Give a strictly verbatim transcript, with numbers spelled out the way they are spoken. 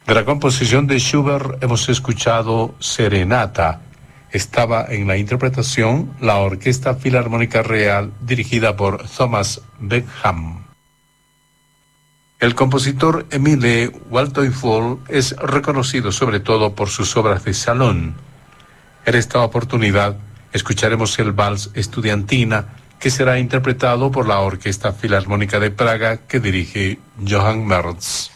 De la composición de Schubert hemos escuchado Serenata. Estaba en la interpretación la Orquesta Filarmónica Real dirigida por Thomas Beckham. El compositor Émile Waldteufel es reconocido sobre todo por sus obras de salón. En esta oportunidad escucharemos el Vals Estudiantina, que será interpretado por la Orquesta Filarmónica de Praga que dirige Johann Merz.